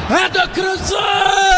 é do Cruzeiro!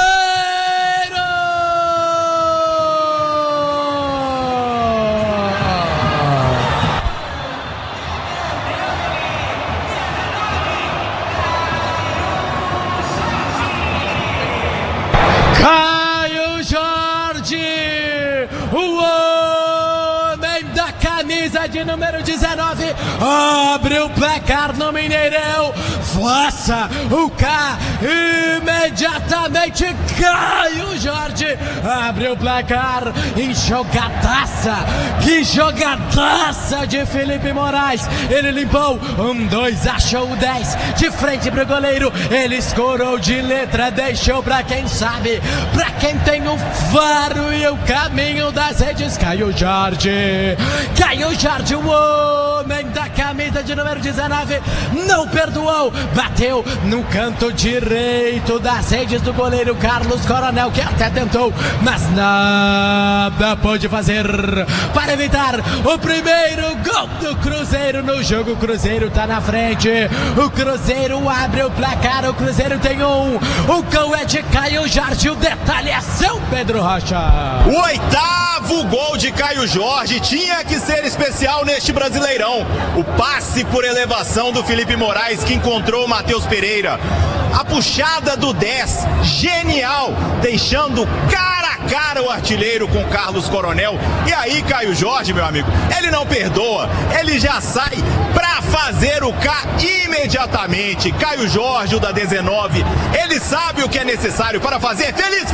Caio Jorge, o homem da camisa de número 19, abre o placar no Mineirão, faça o K imediatamente. Caio Jorge abre o placar em jogadaça, que jogadaça de Felipe Moraes. Ele limpou 1-2, achou o 10 de frente pro goleiro, ele escorou de letra, deixou pra quem sabe, pra quem tem o faro e o caminho das redes. Caio Jorge, o homem da camisa de número 19, não perdoou, bateu no canto direito das redes do goleiro Carlos Coronel, que até tentou, mas nada pôde fazer para evitar o primeiro gol do Cruzeiro no jogo. O Cruzeiro tá na frente, o Cruzeiro abre o placar, o Cruzeiro tem o gol é de Caio Jorge, o detalhe é São Pedro Rocha. O 8º gol de Caio Jorge tinha que ser especial neste Brasileirão. O passe por elevação do Felipe Moraes, que encontrou o Matheus Pereira. A puxada do 10, genial, deixando cara a cara o artilheiro com Carlos Coronel. E aí, Caio Jorge, meu amigo, ele não perdoa, ele já sai pra fazer o K imediatamente. Caio Jorge, o da 19, ele sabe o que é necessário para fazer feliz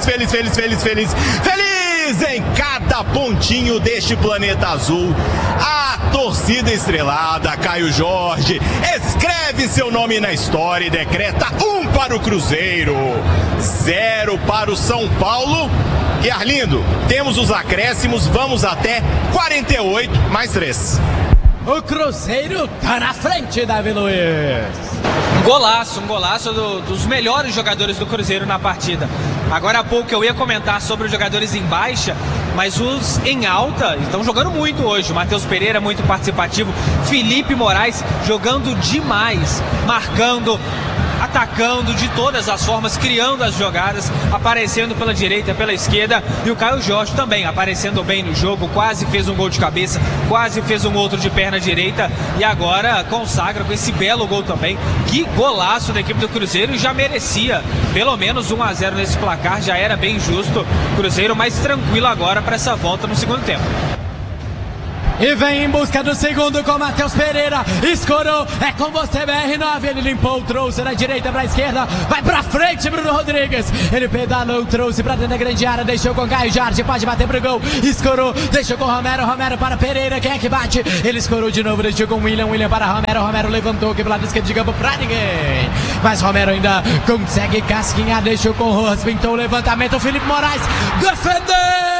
em cada pontinho deste planeta azul. A torcida estrelada, Caio Jorge, escreve seu nome na história e decreta 1 para o Cruzeiro, 0 para o São Paulo. E Arlindo, temos os acréscimos, vamos até 48 mais 3. O Cruzeiro tá na frente, Davi Luiz. Um golaço dos melhores jogadores do Cruzeiro na partida. Agora há pouco eu ia comentar sobre os jogadores em baixa, mas os em alta estão jogando muito hoje. Matheus Pereira muito participativo, Felipe Moraes jogando demais, marcando, atacando de todas as formas, criando as jogadas, aparecendo pela direita, pela esquerda, e o Caio Jorge também aparecendo bem no jogo, quase fez um gol de cabeça, quase fez um outro de perna direita, e agora consagra com esse belo gol também. Que golaço da equipe do Cruzeiro, e já merecia pelo menos 1-0 nesse placar, já era bem justo. Cruzeiro mais tranquilo agora para essa volta no segundo tempo. E vem em busca do segundo com Matheus Pereira, escorou, é com você BR9, ele limpou, trouxe da direita pra esquerda, vai pra frente Bruno Rodrigues, ele pedalou, trouxe pra dentro da grande área, deixou com Caio Jorge, pode bater pro gol, escorou, deixou com Romero para Pereira, quem é que bate? Ele escorou de novo, deixou com William para Romero levantou aqui pro lado esquerdo de campo pra ninguém, mas Romero ainda consegue casquinhar, deixou com Rojas, pintou o levantamento, o Felipe Moraes defendeu,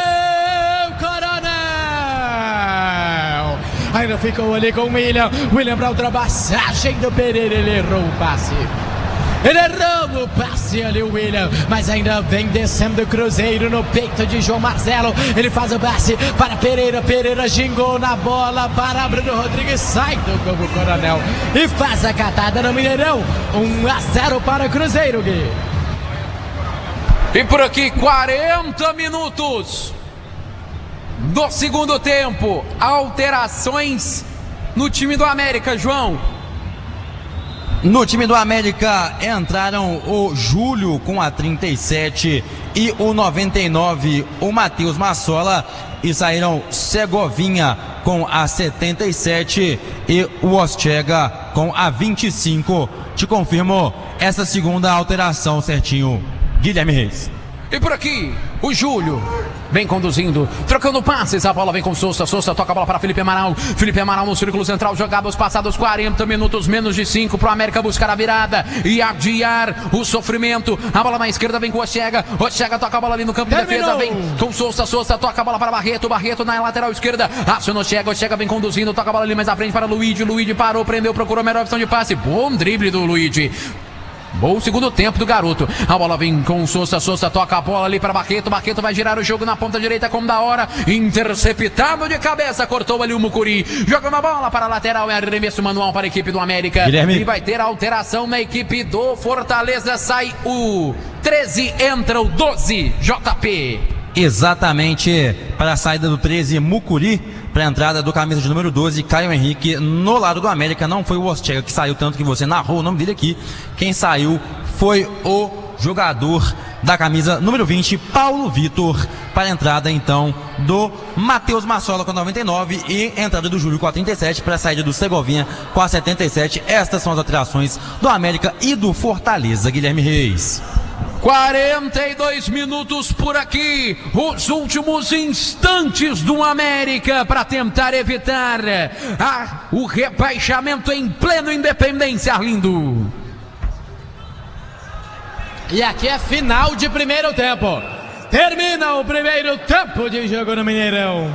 ainda ficou ali com o William para ultrapassagem do Pereira, ele errou o passe. Ele errou o passe ali, o William, mas ainda vem descendo o Cruzeiro no peito de João Marcelo. Ele faz o passe para Pereira, Pereira gingou na bola para Bruno Rodrigues, sai do gol do Coronel e faz a catada no Mineirão. 1-0 para o Cruzeiro, Gui. E por aqui 40 minutos do segundo tempo, alterações no time do América, João. No time do América entraram o Júlio com a 37 e o 99, o Matheus Massola, e saíram Segovinha com a 77 e o Ostega com a 25. Te confirmo essa segunda alteração certinho, Guilherme Reis. E por aqui, o Júlio vem conduzindo, trocando passes, a bola vem com Souza toca a bola para Felipe Amaral no círculo central, jogados passados 40 minutos, menos de 5 para o América buscar a virada e adiar o sofrimento. A bola na esquerda vem com o Ostega toca a bola ali no campo de defesa, vem com Souza toca a bola para Barreto na lateral esquerda, aciona o Ostega vem conduzindo, toca a bola ali mais à frente para Luigi parou, prendeu, procurou a melhor opção de passe, bom drible do Luigi. Bom segundo tempo do garoto. A bola vem com o Sousa. Sousa toca a bola ali para Barreto. Barreto vai girar o jogo na ponta direita como da hora. Interceptado de cabeça. Cortou ali o Mucuri. Joga uma bola para a lateral. É arremesso manual para a equipe do América. Guilherme. E vai ter alteração na equipe do Fortaleza. Sai o 13, entra o 12. JP. Exatamente, para a saída do 13, Mucuri, para a entrada do camisa de número 12, Caio Henrique. No lado do América não foi o Ortega que saiu, tanto que você narrou o nome dele aqui. Quem saiu foi o jogador da camisa número 20, Paulo Vitor, para a entrada então do Matheus Massola com a 99 e entrada do Júlio com a 37 para a saída do Segovinha com a 77. Estas são as alterações do América e do Fortaleza. Guilherme Reis. 42 minutos por aqui, os últimos instantes do América para tentar evitar o rebaixamento em pleno Independência, Arlindo. E aqui é final de primeiro tempo. Termina o primeiro tempo de jogo no Mineirão.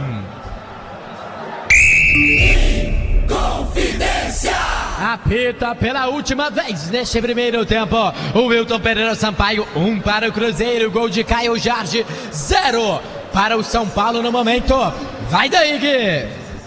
Confidência! Apita pela última vez neste primeiro tempo o Wilton Pereira Sampaio. 1 para o Cruzeiro, gol de Caio Jorge. 0 para o São Paulo no momento. Vai daí, Gui!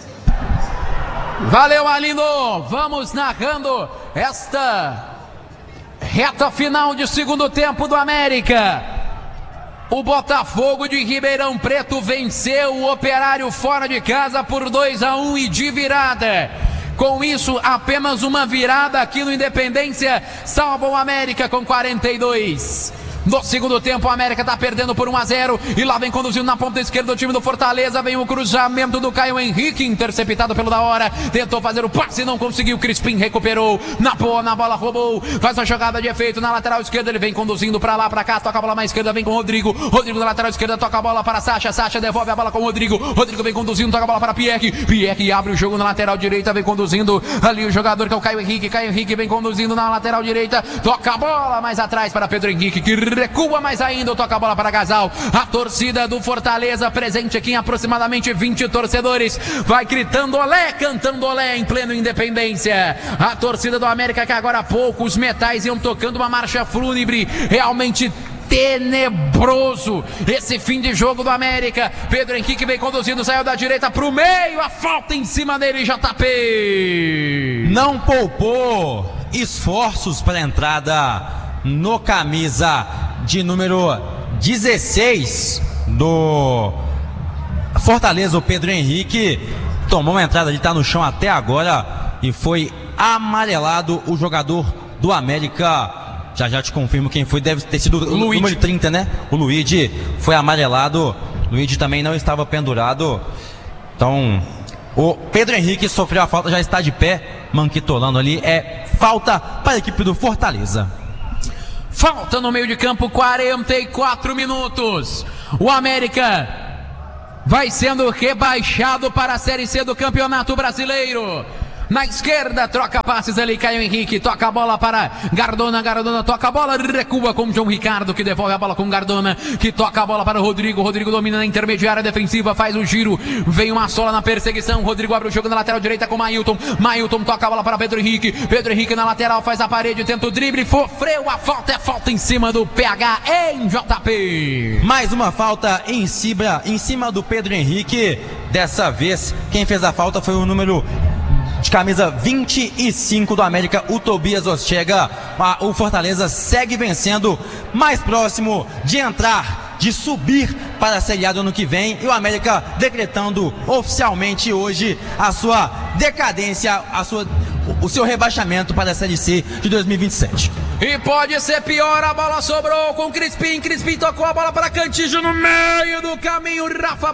Valeu, Arlindo! Vamos narrando esta reta final de segundo tempo do América. O Botafogo de Ribeirão Preto venceu o Operário fora de casa por 2-1 e de virada. Com isso, apenas uma virada aqui no Independência salva o América com 42. No segundo tempo, o América está perdendo por 1-0 e lá vem conduzindo na ponta esquerda do time do Fortaleza. Vem o cruzamento do Caio Henrique, interceptado pelo da hora. Tentou fazer o passe, não conseguiu. Crispim recuperou. Na bola, roubou. Faz uma jogada de efeito na lateral esquerda. Ele vem conduzindo pra lá, pra cá. Toca a bola mais esquerda, vem com o Rodrigo. Rodrigo na lateral esquerda, toca a bola para Sacha. Sacha devolve a bola com o Rodrigo. Rodrigo vem conduzindo, toca a bola para Pierre. Pierre abre o jogo na lateral direita, vem conduzindo ali o jogador que é o Caio Henrique. Caio Henrique vem conduzindo na lateral direita. Toca a bola mais atrás para Pedro Henrique, que recua mais ainda, toca a bola para Gasal. A torcida do Fortaleza presente aqui em aproximadamente 20 torcedores vai gritando olé, cantando olé em pleno Independência. A torcida do América, que agora há pouco os metais iam tocando uma marcha fúnebre, realmente tenebroso esse fim de jogo do América. Pedro Henrique vem conduzindo, saiu da direita pro meio, a falta em cima dele, JP. Não poupou esforços para a entrada no camisa de número 16 do Fortaleza, o Pedro Henrique. Tomou uma entrada, ele está no chão até agora e foi amarelado o jogador do América. Já te confirmo quem foi, deve ter sido o número 30, né? O Luigi foi amarelado. Luigi também não estava pendurado. Então, o Pedro Henrique sofreu a falta, já está de pé, manquitolando ali. É falta para a equipe do Fortaleza. Falta no meio de campo, 44 minutos. O América vai sendo rebaixado para a Série C do Campeonato Brasileiro. Na esquerda, troca passes ali, Caio Henrique, toca a bola para Gardona, Gardona toca a bola, recua com João Ricardo, que devolve a bola com Gardona, que toca a bola para o Rodrigo, Rodrigo domina na intermediária defensiva, faz o giro, vem uma sola na perseguição, Rodrigo abre o jogo na lateral direita com Mailton, Mailton toca a bola para Pedro Henrique, Pedro Henrique na lateral, faz a parede, tenta o drible, sofreu a falta, é falta em cima do PH em JP. Mais uma falta em cima do Pedro Henrique, dessa vez quem fez a falta foi o número de camisa 25 do América, o Tobias Ortega. O Fortaleza segue vencendo, mais próximo de entrar, de subir para a Série A do ano que vem, e o América decretando oficialmente hoje a sua decadência, o seu rebaixamento para a Série C de 2027. E pode ser pior, a bola sobrou com Crispim, Crispim tocou a bola para Cantígio no meio do caminho, Rafa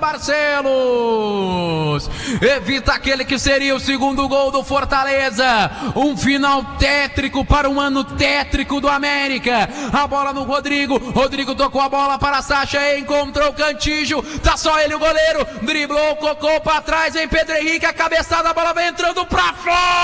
Barcelos evita aquele que seria o segundo gol do Fortaleza. Um final tétrico para um ano tétrico do América. A bola no Rodrigo, Rodrigo tocou a bola para Sacha, encontrou o Cantígio, tá só ele o goleiro, driblou, cocou para trás, vem Pedro Henrique, a cabeçada, a bola vai entrando para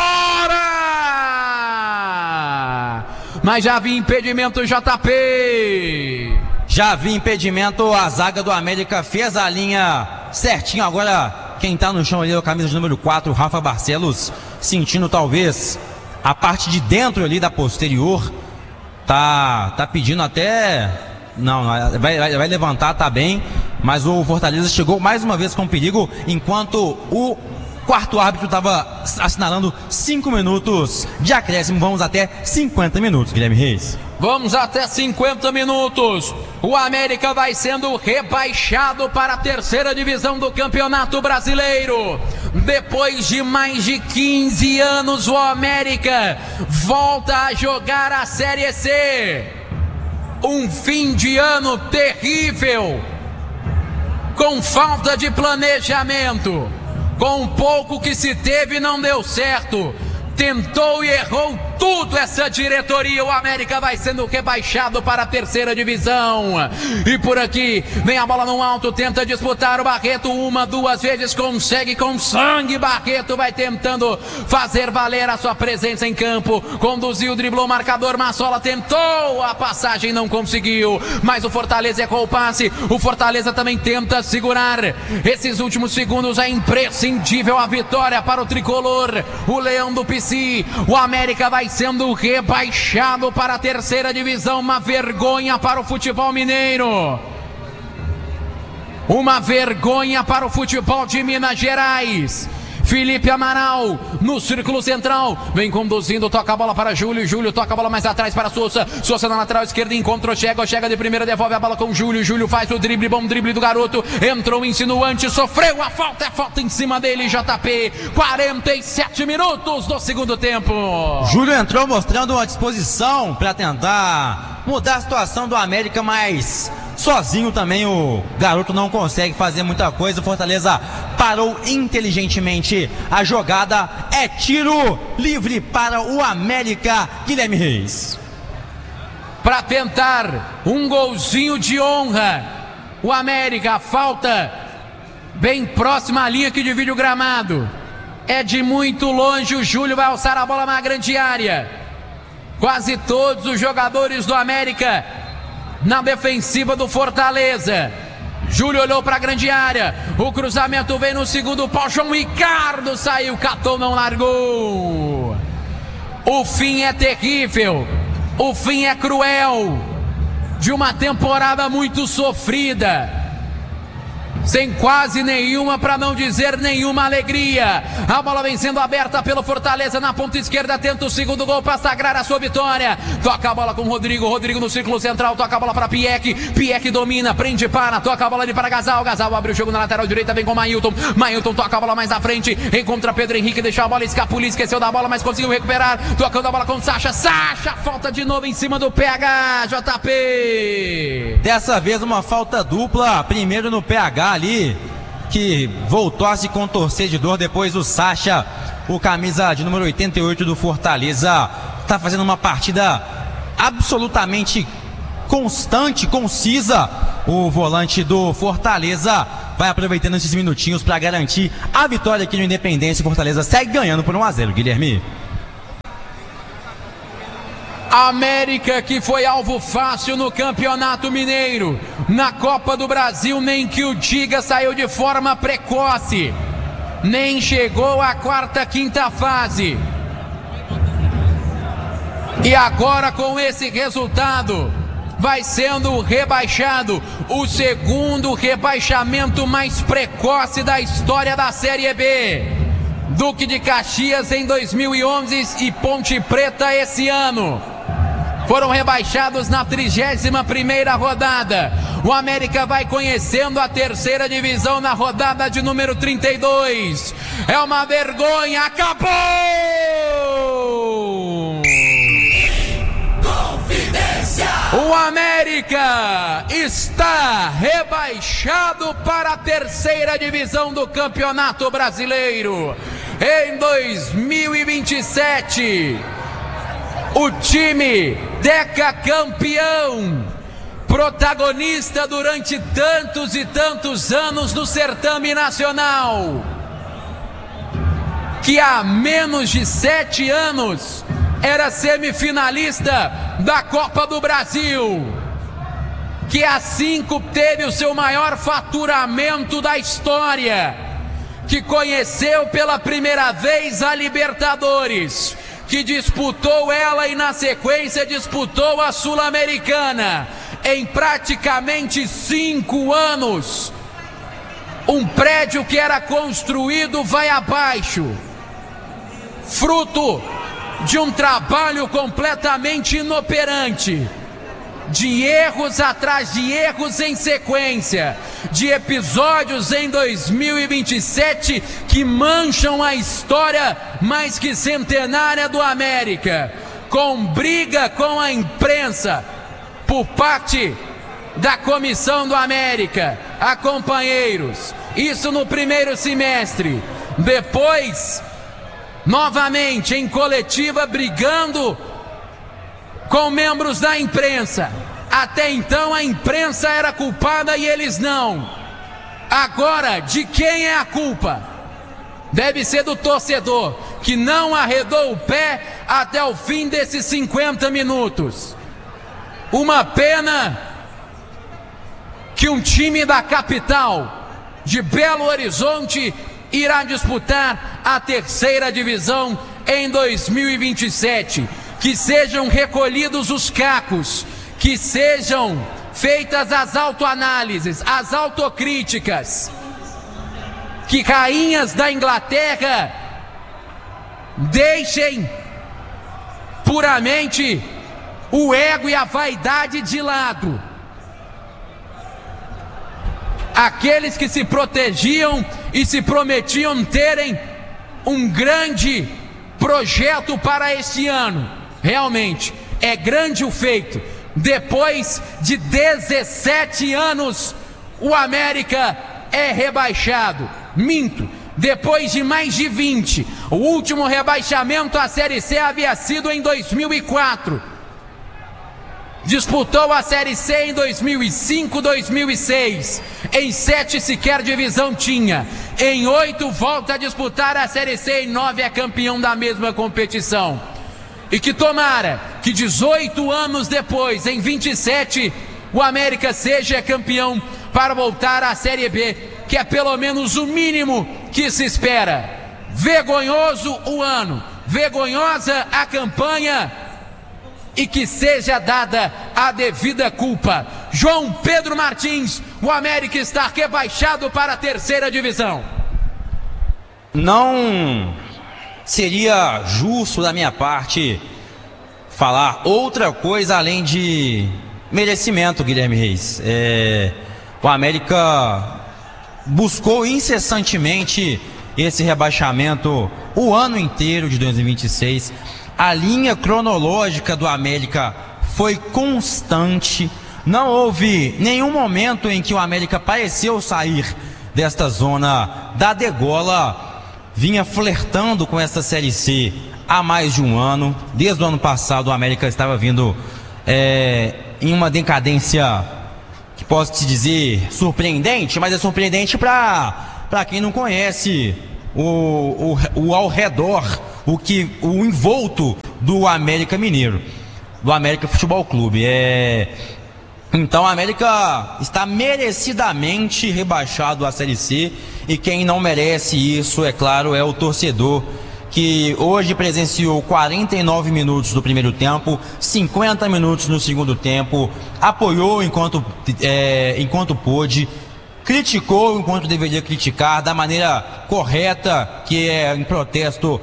fora. Mas já havia impedimento, JP. Já havia impedimento, a zaga do América fez a linha certinho. Agora quem tá no chão ali é o camisa de número 4, Rafa Barcelos, sentindo talvez a parte de dentro ali da posterior. tá pedindo até... Não, vai levantar, tá bem, mas o Fortaleza chegou mais uma vez com perigo, enquanto o quarto árbitro estava assinalando 5 minutos de acréscimo. Vamos até 50 minutos, Guilherme Reis. Vamos até 50 minutos. O América vai sendo rebaixado para a terceira divisão do Campeonato Brasileiro. Depois de mais de 15 anos, o América volta a jogar a Série C. Um fim de ano terrível, com falta de planejamento, com pouco que se teve não deu certo, tentou e errou tudo essa diretoria. O América vai sendo rebaixado para a terceira divisão. E por aqui vem a bola no alto, tenta disputar o Barreto, 1, 2 vezes, consegue com sangue. Barreto vai tentando fazer valer a sua presença em campo, conduziu, driblou o marcador. Massola tentou a passagem, não conseguiu, mas o Fortaleza errou o passe. O Fortaleza também tenta segurar esses últimos segundos. É imprescindível a vitória para o tricolor, o Leão do Pici. O América vai sendo rebaixado para a terceira divisão. Uma vergonha para o futebol mineiro, uma vergonha para o futebol de Minas Gerais. Felipe Amaral no círculo central, vem conduzindo, toca a bola para Júlio. Júlio toca a bola mais atrás para Souza. Souza na lateral esquerda, encontrou, chega de primeira, devolve a bola com Júlio. Júlio faz o drible, bom drible do garoto, entrou insinuante, sofreu a falta, é falta em cima dele. JP, 47 minutos do segundo tempo. Júlio entrou mostrando uma disposição para tentar mudar a situação do América, mas sozinho também o garoto não consegue fazer muita coisa. O Fortaleza parou inteligentemente a jogada. É tiro livre para o América, Guilherme Reis. Para tentar um golzinho de honra, o América, falta bem próxima à linha que divide o gramado. É de muito longe, o Júlio vai alçar a bola na grande área. Quase todos os jogadores do América na defensiva do Fortaleza. Júlio olhou para a grande área, o cruzamento vem no segundo pau. João Ricardo saiu, catou, não largou. O fim é terrível, o fim é cruel de uma temporada muito sofrida, sem quase nenhuma, para não dizer nenhuma alegria. A bola vem sendo aberta pelo Fortaleza na ponta esquerda, tenta o segundo gol para sagrar a sua vitória. Toca a bola com Rodrigo, Rodrigo no círculo central, toca a bola para Pieck, Pieck domina, prende, para, toca a bola ali para Gasal, Gasal abre o jogo na lateral direita, vem com Mailton, Mailton toca a bola mais à frente, encontra Pedro Henrique, deixa a bola escapulir, esqueceu da bola, mas conseguiu recuperar, tocando a bola com Sacha, falta de novo em cima do PH, JP. Dessa vez uma falta dupla, primeiro no PH ali, que voltou a se contorcer de dor, depois o Sacha, o camisa de número 88 do Fortaleza, tá fazendo uma partida absolutamente constante, concisa. O volante do Fortaleza vai aproveitando esses minutinhos para garantir a vitória aqui no Independência. O Fortaleza segue ganhando por 1-0, Guilherme. América, que foi alvo fácil no Campeonato Mineiro, na Copa do Brasil nem que o diga, saiu de forma precoce, nem chegou à quarta, quinta fase. E agora, com esse resultado, vai sendo rebaixado, o segundo rebaixamento mais precoce da história da Série B. Duque de Caxias em 2011 e Ponte Preta esse ano foram rebaixados na 31ª rodada. O América vai conhecendo a terceira divisão na rodada de número 32. É uma vergonha, acabou! O América está rebaixado para a terceira divisão do Campeonato Brasileiro. Em 2027, o time decacampeão, protagonista durante tantos e tantos anos no certame nacional, que há menos de 7 anos era semifinalista da Copa do Brasil, que há 5 teve o seu maior faturamento da história, que conheceu pela primeira vez a Libertadores, que disputou ela e na sequência disputou a Sul-Americana. Em praticamente 5 anos, um prédio que era construído vai abaixo, fruto de um trabalho completamente inoperante, de erros atrás de erros em sequência, de episódios em 2027 que mancham a história mais que centenária do América, com briga com a imprensa por parte da comissão do América a companheiros. Isso no primeiro semestre. Depois, novamente em coletiva, brigando com membros da imprensa. Até então a imprensa era culpada e eles não. Agora, de quem é a culpa? Deve ser do torcedor, que não arredou o pé até o fim desses 50 minutos. Uma pena que um time da capital, de Belo Horizonte, irá disputar a 3ª divisão em 2027. Que sejam recolhidos os cacos, que sejam feitas as autoanálises, as autocríticas, que rainhas da Inglaterra deixem puramente o ego e a vaidade de lado. Aqueles que se protegiam e se prometiam terem um grande projeto para este ano, realmente é grande o feito. Depois de 17 anos, o América é rebaixado. Minto, depois de mais de 20. O último rebaixamento à Série C havia sido em 2004. Disputou a Série C em 2005, 2006. Em 7 sequer divisão tinha. Em 8 volta a disputar a Série C. Em 9 é campeão da mesma competição. E que tomara que 18 anos depois, em 27, o América seja campeão para voltar à Série B, que é pelo menos o mínimo que se espera. Vergonhoso o ano, vergonhosa a campanha, e que seja dada a devida culpa. João Pedro Martins, o América está rebaixado para a 3ª divisão. Não seria justo da minha parte falar outra coisa além de merecimento, Guilherme Reis. O América buscou incessantemente esse rebaixamento o ano inteiro de 2026. A linha cronológica do América foi constante. Não houve nenhum momento em que o América pareceu sair desta zona da degola. Vinha flertando com essa Série C há mais de um ano. Desde o ano passado o América estava vindo em uma decadência que posso te dizer surpreendente, mas é surpreendente para quem não conhece o ao redor, o envolto do América Mineiro, do América Futebol Clube. Então a América está merecidamente rebaixado à Série C, e quem não merece isso, é claro, é o torcedor, que hoje presenciou 49 minutos do primeiro tempo, 50 minutos no segundo tempo, apoiou enquanto pôde, criticou enquanto deveria criticar, da maneira correta, que é em protesto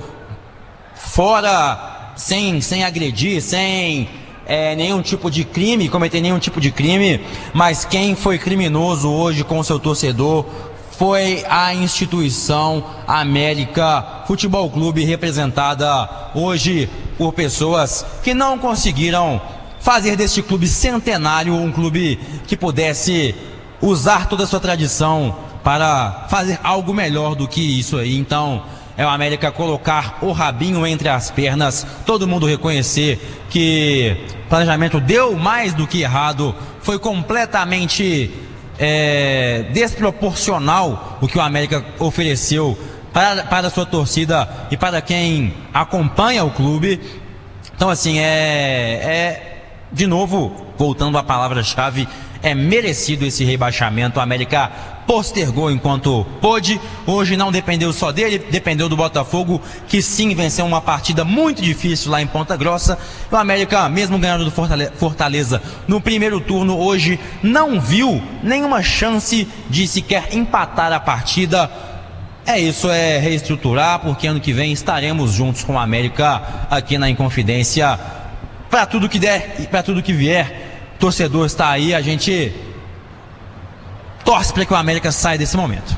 fora, sem agredir, sem nenhum tipo de crime, cometer nenhum tipo de crime. Mas quem foi criminoso hoje com o seu torcedor foi a instituição América Futebol Clube, representada hoje por pessoas que não conseguiram fazer deste clube centenário um clube que pudesse usar toda a sua tradição para fazer algo melhor do que isso aí. Então é o América colocar o rabinho entre as pernas, todo mundo reconhecer que o planejamento deu mais do que errado, foi completamente desproporcional o que o América ofereceu para a sua torcida e para quem acompanha o clube. Então assim, de novo, voltando à palavra-chave, é merecido esse rebaixamento. O América postergou enquanto pôde. Hoje não dependeu só dele, dependeu do Botafogo, que sim venceu uma partida muito difícil lá em Ponta Grossa. O América, mesmo ganhando do Fortaleza no primeiro turno, hoje não viu nenhuma chance de sequer empatar a partida. É isso, é reestruturar, porque ano que vem estaremos juntos com o América aqui na Inconfidência. Para tudo que der e para tudo que vier, o torcedor está aí, a gente torce para que o América saia desse momento.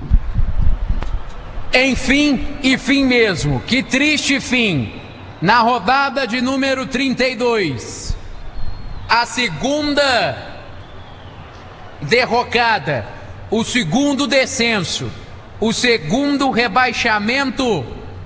Enfim, e fim mesmo. Que triste fim. Na rodada de número 32, a segunda derrocada, o segundo descenso, o segundo rebaixamento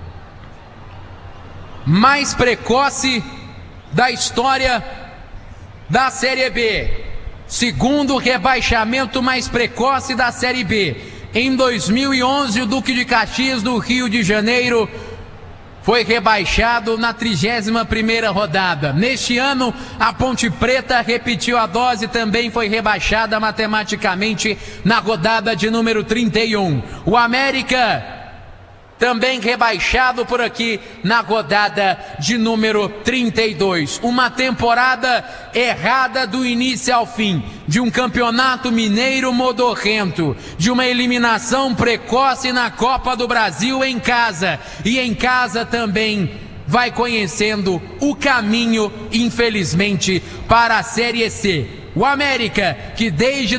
mais precoce da história da Série B. Segundo rebaixamento mais precoce da Série B. Em 2011, o Duque de Caxias do Rio de Janeiro foi rebaixado na 31ª rodada. Neste ano, a Ponte Preta repetiu a dose, também foi rebaixada matematicamente na rodada de número 31. O América também rebaixado por aqui na rodada de número 32. Uma temporada errada do início ao fim, de um campeonato mineiro modorrento, de uma eliminação precoce na Copa do Brasil em casa, e em casa também vai conhecendo o caminho, infelizmente, para a Série C. O América, que desde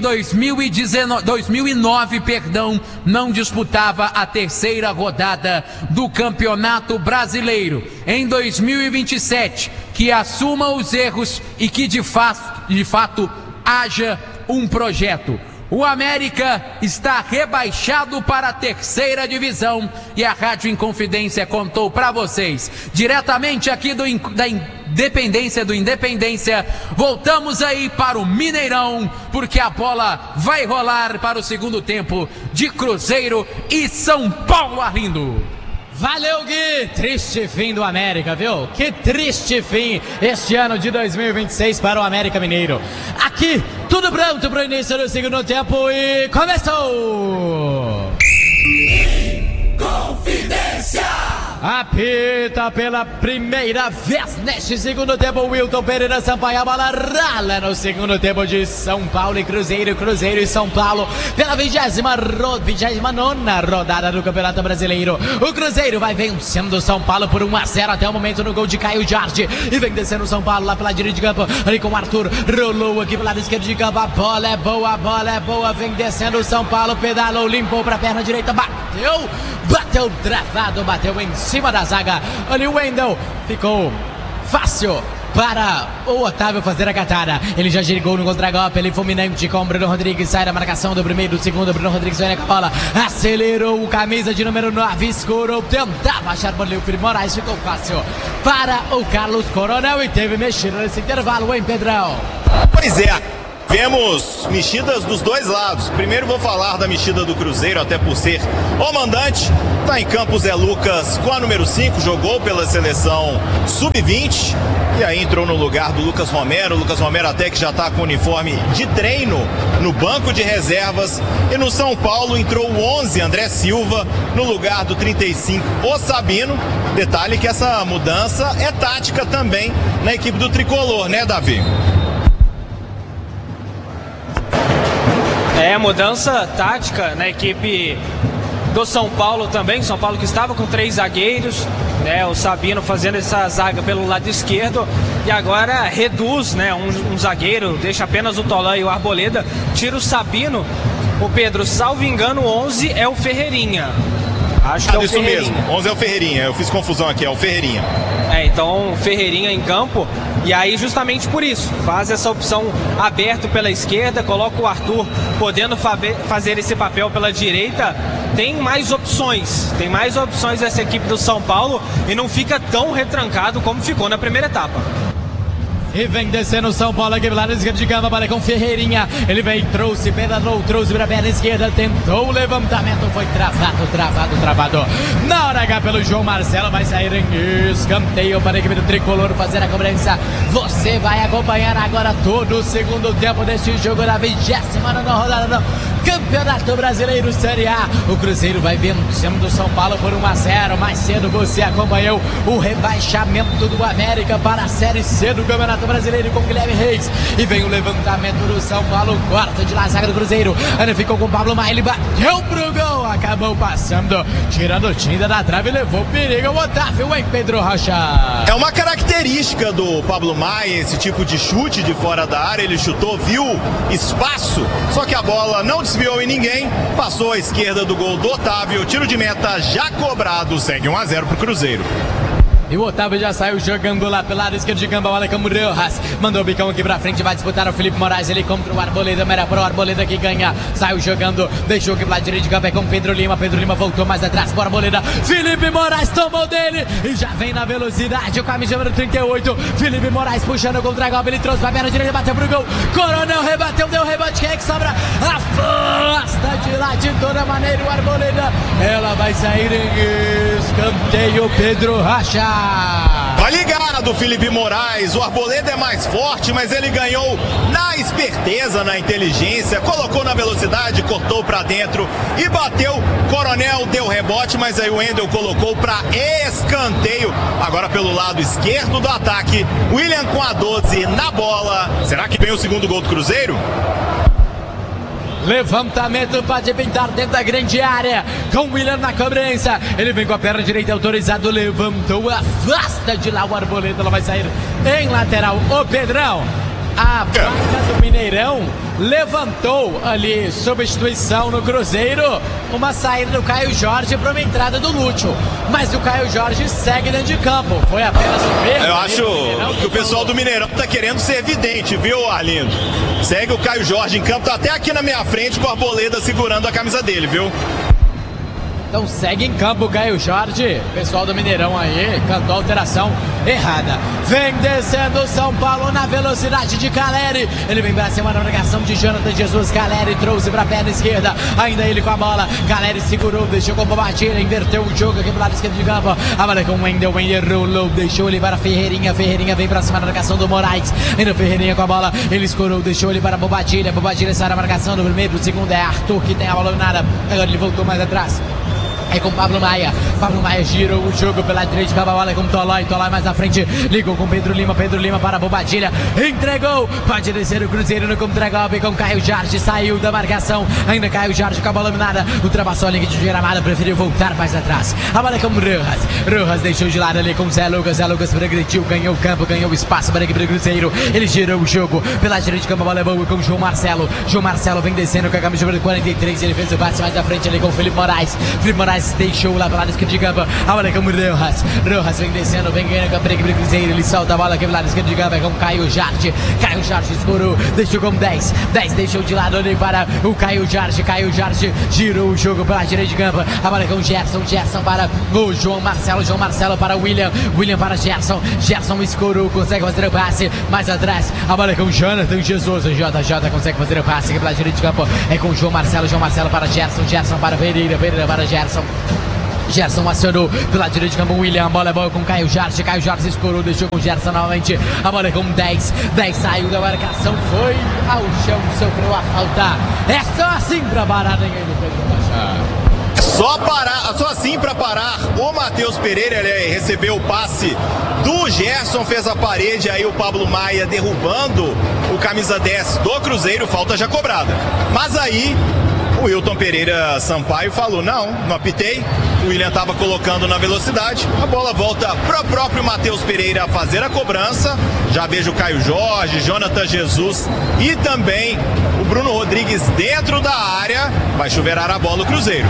2009, não disputava a terceira rodada do Campeonato Brasileiro. Em 2027, que assuma os erros e que de fato haja um projeto. O América está rebaixado para a terceira divisão e a Rádio Inconfidência contou para vocês, diretamente aqui da Independência do Independência. Voltamos aí para o Mineirão, porque a bola vai rolar para o segundo tempo de Cruzeiro e São Paulo, Arlindo. Valeu, Gui! Triste fim do América, viu? Que triste fim este ano de 2026 para o América Mineiro. Aqui, tudo pronto para o início do segundo tempo e começou! Confidência! Apita pela primeira vez neste segundo tempo Wilton Pereira Sampaio. A bola rala no segundo tempo de São Paulo e Cruzeiro. Cruzeiro e São Paulo pela 29ª rodada do Campeonato Brasileiro. O Cruzeiro vai vencendo o São Paulo por 1-0 até o momento no gol de Caio Jorge. E vem descendo o São Paulo lá pela direita de campo. Ali com o Arthur. Rolou aqui pelo lado esquerdo de campo. A bola é boa, a bola é boa. Vem descendo o São Paulo. Pedalou, limpou para a perna direita. Bateu travado, bateu em cima da zaga. Ali o Wendel ficou fácil para o Otávio fazer a catada. Ele já girou no contragolpe, ele fulminante com o Bruno Rodrigues. Sai da marcação do primeiro, do segundo. Bruno Rodrigues vai com a bola, acelerou o camisa de número 9, escorou, tentava achar o Felipe Moraes. Ficou fácil para o Carlos Coronel e teve mexido nesse intervalo, hein, Pedrão? Pois é, vemos mexidas dos dois lados. Primeiro vou falar da mexida do Cruzeiro, até por ser o mandante. Tá em campo Zé Lucas com a número 5, jogou pela seleção sub-20 e aí entrou no lugar do Lucas Romero. Lucas Romero até que já tá com o uniforme de treino no banco de reservas. E no São Paulo entrou o 11, André Silva, no lugar do 35, o Sabino. Detalhe que essa mudança é tática também na equipe do Tricolor, né, Davi? É, mudança tática na equipe do São Paulo também. São Paulo que estava com 3 zagueiros, né? O Sabino fazendo essa zaga pelo lado esquerdo e agora reduz, né? Um zagueiro, deixa apenas o Tolan e o Arboleda, tira o Sabino. O Pedro, salvo engano, 11 é o Ferreirinha. Acho que é o isso Ferreirinha. mesmo, 11 é o Ferreirinha, eu fiz confusão aqui, é o Ferreirinha. Então Ferreirinha em campo, e aí justamente por isso, faz essa opção aberto pela esquerda, coloca o Arthur podendo fazer esse papel pela direita. Tem mais opções essa equipe do São Paulo e não fica tão retrancado como ficou na primeira etapa. E vem descendo o São Paulo aqui pela lado esquerdo de campo, bola com Ferreirinha. Ele vem, pedalou, trouxe para a perna esquerda, tentou o levantamento, foi travado. Na hora H pelo João Marcelo, vai sair em escanteio para a equipe do Tricolor fazer a cobrança. Você vai acompanhar agora todo o segundo tempo deste jogo da 29ª rodada do Campeonato Brasileiro Série A. O Cruzeiro vai vencendo o São Paulo por 1-0. Mais cedo você acompanhou o rebaixamento do América para a Série C do Campeonato Brasileiro com Guilherme Reis. E vem o levantamento do São Paulo, corta de lá a zaga do Cruzeiro. Ainda ficou com o Pablo Maia, ele bateu pro gol, acabou passando, tirando o tinta da trave e levou perigo ao Otávio, hein, Pedro Rocha? É uma característica do Pablo Maia, esse tipo de chute de fora da área. Ele chutou, viu espaço, só que a bola não desviou em ninguém, passou à esquerda do gol do Otávio. Tiro de meta já cobrado, segue 1-0 pro Cruzeiro. E o Otávio já saiu jogando lá pelo lado esquerdo de campo, olha como Rojas mandou o bicão aqui pra frente, vai disputar o Felipe Moraes, ele contra o Arboleda, mera pro Arboleda que ganha, saiu jogando, deixou aqui pro lado direito de campo, é com Pedro Lima voltou mais atrás pro Arboleda, Felipe Moraes tomou dele, e já vem na velocidade, o camisa número 38, Felipe Moraes puxando o contra-golpe, ele trouxe pra perna direita, bateu pro gol, Coronel rebateu, deu rebote, quem é que sobra? Afasta de lá de toda maneira o Arboleda, ela vai sair em escanteio, Pedro Rocha. Vai ligado, Felipe Moraes. O Arboleda é mais forte, mas ele ganhou na esperteza, na inteligência, colocou na velocidade, cortou pra dentro e bateu. Coronel deu rebote, mas aí o Wendel colocou pra escanteio. Agora pelo lado esquerdo do ataque, William com a 12 na bola. Será que vem o segundo gol do Cruzeiro? Levantamento pode pintar dentro da grande área com o William na cobrança. Ele vem com a perna direita autorizado, levantou, afasta de lá o Arboleda, ela vai sair em lateral. Ô Pedrão, a placa do Mineirão levantou ali substituição no Cruzeiro, uma saída do Caio Jorge para uma entrada do Lúcio, mas o Caio Jorge segue dentro de campo, foi apenas um erro. Eu acho que o pessoal do Mineirão tá querendo ser evidente, viu, Arlindo? Segue o Caio Jorge em campo, tá até aqui na minha frente com o Arboleda segurando a camisa dele, viu? Então segue em campo o Caio Jorge. Pessoal do Mineirão aí cantou a alteração errada. Vem descendo o São Paulo na velocidade de Caleri. Ele vem pra cima da marcação de Jonathan Jesus. Caleri trouxe pra perna esquerda. Ainda ele com a bola. Caleri segurou, deixou com Bobadilha. Inverteu o jogo aqui pro lado esquerdo de campo. A bola com o Wendel. Wendel rolou, deixou ele para Ferreirinha. Ferreirinha vem pra cima da marcação do Moraes. Ainda Ferreirinha com a bola. Ele escorou, deixou ele para Bobadilha. Bobadilha sai da marcação do primeiro. O segundo é Arthur que tem a bola nada. Agora ele voltou mais atrás. É com Pablo Maia. Pablo Maia girou o jogo pela direita, com a bola com Tolói. Tolói mais à frente, ligou com Pedro Lima. Pedro Lima para Bobadilha, entregou. Pode descer o Cruzeiro no contra-golpe com Caio Jorge. Saiu da marcação. Ainda Caio Jorge com a bola dominada. Ultrapassou a linha de Gramado, preferiu voltar mais atrás. A bola é com Rojas. Rojas deixou de lado ali com Zé Lucas. Zé Lucas progrediu, ganhou o campo, ganhou espaço para a equipe do Cruzeiro. Ele girou o jogo pela direita de campo. A bola é boa com João Marcelo. João Marcelo vem descendo com a camisa número 43. Ele fez o passe mais à frente ali com o Felipe Moraes. Felipe Moraes deixou lá pelo lado esquerdo de campo. A bola é com Rojas. Rojas vem descendo, vem ganhando com a equipe do Cruzeiro. Ele solta a bola aqui pelo lado esquerdo de campo. É com Caio Jorge. Caio Jorge escorou, deixou com 10. 10 deixou de lado ali para o Caio Jorge. Caio Jorge girou o jogo pela direita de campo. A bola é com Gerson. Gerson para o João Marcelo. João Marcelo para o William. William para Gerson. Gerson escorou, consegue fazer o passe. Mais atrás, a bola é com Jonathan Jesus. JJ consegue fazer o passe aqui pela direita de campo. É com João Marcelo. João Marcelo para Gerson. Gerson para Pereira. Pereira para Gerson. Gerson acionou pela direita de campo. William, a bola é boa com Caio Jorge. Caio Jorge escorou, deixou com Gerson novamente. A bola é com 10. 10 saiu da marcação, foi ao chão, sofreu a falta. É só assim pra parar ninguém do Pedro Rocha. Só assim para parar o Matheus Pereira. Ele recebeu o passe do Gerson, fez a parede, aí o Pablo Maia derrubando o camisa 10 do Cruzeiro, falta já cobrada. Mas aí o Wilton Pereira Sampaio falou, não apitei, o William estava colocando na velocidade, a bola volta pro próprio Matheus Pereira fazer a cobrança. Já vejo o Caio Jorge, Jonathan Jesus e também o Bruno Rodrigues dentro da área. Vai chuveirar a bola o Cruzeiro.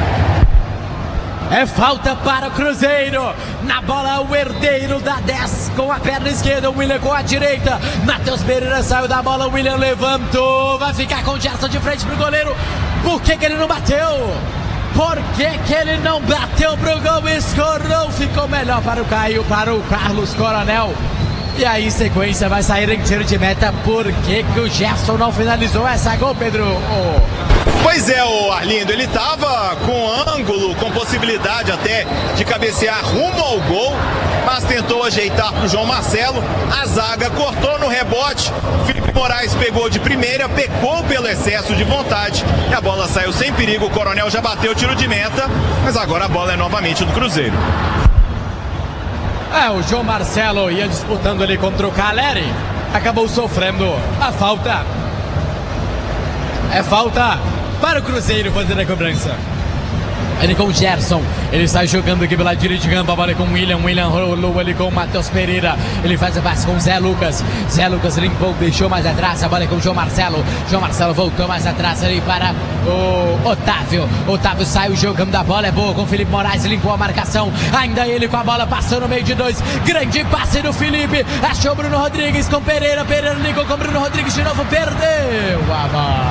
É falta para o Cruzeiro. Na bola o herdeiro da 10 com a perna esquerda, o William com a direita. Matheus Pereira saiu da bola, o William levantou. Vai ficar com o Gerson de frente pro goleiro. Por que ele não bateu? Por que ele não bateu pro gol? Escorou, ficou melhor para o Caio, para o Carlos Coronel. E aí, em sequência, vai sair em tiro de meta. Por que o Gerson não finalizou essa gol, Pedro? Pois é, o Arlindo, ele estava com ângulo, com possibilidade até de cabecear rumo ao gol, mas tentou ajeitar para o João Marcelo. A zaga cortou no rebote. Felipe Moraes pegou de primeira, pecou pelo excesso de vontade e a bola saiu sem perigo. O Coronel já bateu o tiro de meta, mas agora a bola é novamente do Cruzeiro. O João Marcelo ia disputando ali contra o Caleri, acabou sofrendo a falta. É falta para o Cruzeiro fazer a cobrança. Ele com o Gerson, ele sai jogando aqui pela direita de campo, a bola com o William rolou ali com o Matheus Pereira, ele faz a passe com o Zé Lucas limpou, deixou mais atrás, a bola com o João Marcelo voltou mais atrás ali para o Otávio saiu jogando da bola, é boa com o Felipe Moraes, limpou a marcação, ainda ele com a bola, passou no meio de dois, grande passe do Felipe, achou Bruno Rodrigues com Pereira ligou com Bruno Rodrigues de novo, perdeu a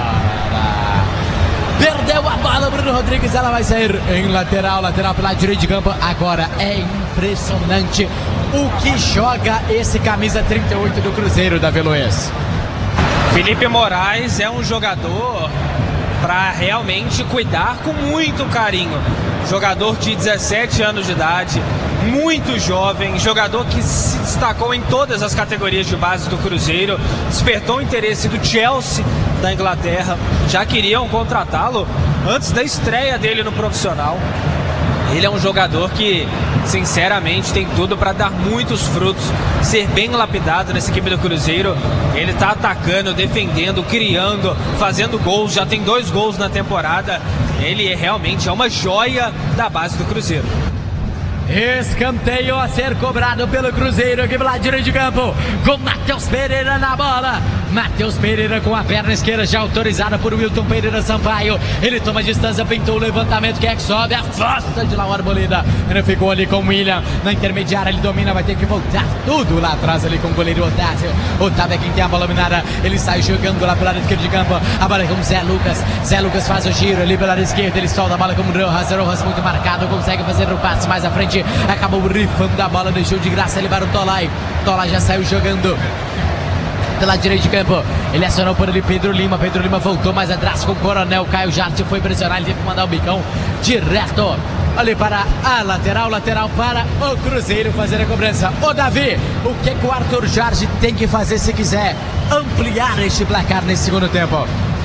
bola, Bruno Rodrigues, ela vai sair em lateral pela direita de campo. Agora é impressionante o que joga esse camisa 38 do Cruzeiro, Davi Luiz. Felipe Moraes é um jogador para realmente cuidar com muito carinho. Jogador de 17 anos de idade, muito jovem, jogador que se destacou em todas as categorias de base do Cruzeiro, despertou o interesse do Chelsea da Inglaterra, já queriam contratá-lo antes da estreia dele no profissional. Ele é um jogador que, sinceramente, tem tudo para dar muitos frutos, ser bem lapidado nessa equipe do Cruzeiro. Ele está atacando, defendendo, criando, fazendo gols, já tem 2 gols na temporada. Ele realmente é uma joia da base do Cruzeiro. Escanteio a ser cobrado pelo Cruzeiro aqui pela direita de campo, com Matheus Pereira na bola. Matheus Pereira com a perna esquerda já autorizada por Wilton Pereira Sampaio. Ele toma distância, pintou o levantamento, quem é que sobe? Afasta de lá o Arboleda. Ele ficou ali com o William na intermediária, ele domina, vai ter que voltar tudo lá atrás ali com o goleiro Otávio. Otávio é quem tem a bola dominada, ele sai jogando lá pela esquerda de campo, a bola é com o Zé Lucas faz o giro ali pela esquerda, ele solta a bola com o Rojas muito marcado, consegue fazer o passe mais à frente, acabou rifando a bola, deixou de graça ali para o Tolai já saiu jogando pela direita de campo, ele acionou por ali Pedro Lima voltou mais atrás com o Coronel, Caio Jarte foi pressionar, ele teve que mandar o bicão direto ali para a lateral para o Cruzeiro fazer a cobrança. Ô Davi, o que o Arthur Jorge tem que fazer se quiser ampliar este placar nesse segundo tempo?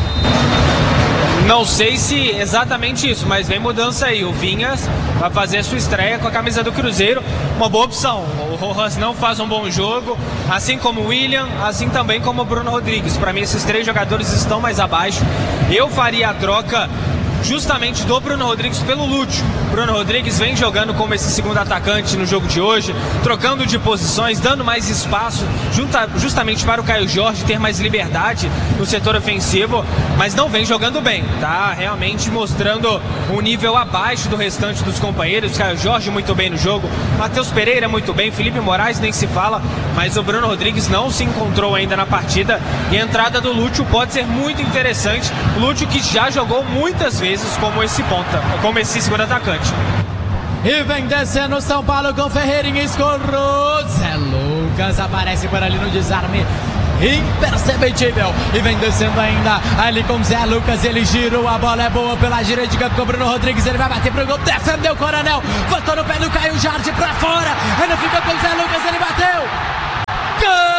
Não sei se exatamente isso, mas vem mudança aí. O Vinhas vai fazer a sua estreia com a camisa do Cruzeiro, uma boa opção. O Rojas não faz um bom jogo, assim como o William, assim também como o Bruno Rodrigues. Para mim, esses 3 jogadores estão mais abaixo. Eu faria a troca justamente do Bruno Rodrigues pelo Lúcio. Bruno Rodrigues vem jogando como esse segundo atacante no jogo de hoje, trocando de posições, dando mais espaço justamente para o Caio Jorge ter mais liberdade no setor ofensivo, mas não vem jogando bem, tá realmente mostrando um nível abaixo do restante dos companheiros. Caio Jorge muito bem no jogo, Matheus Pereira muito bem, Felipe Moraes nem se fala, mas o Bruno Rodrigues não se encontrou ainda na partida e a entrada do Lúcio pode ser muito interessante. O Lúcio que já jogou muitas vezes como esse ponta, como esse segundo atacante. E vem descendo São Paulo com Ferreirinha, escorrou, Zé Lucas aparece por ali no desarme imperceptível e vem descendo ainda ali com Zé Lucas, ele girou, a bola é boa pela direita de campo com Bruno Rodrigues, ele vai bater pro gol, defendeu o Coronel, botou no pé do Caio Jardim pra fora, ainda fica com Zé Lucas, ele bateu, gol!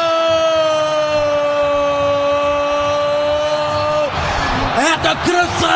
É do Cruzeiro!